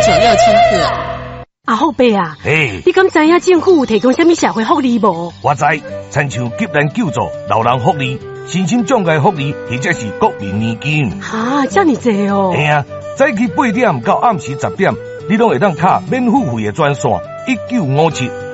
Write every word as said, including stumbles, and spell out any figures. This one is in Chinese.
九六七四。 阿后伯啊， 嘿， 你敢知影政府有提供什么社会福利无？ 我知，亲像急难救助、老人福利、身心障碍福利，或者是国民年金。 哈，这么济哦。 嘿啊，早起八点到暗时十点，你拢会当卡免付费的专线一九五七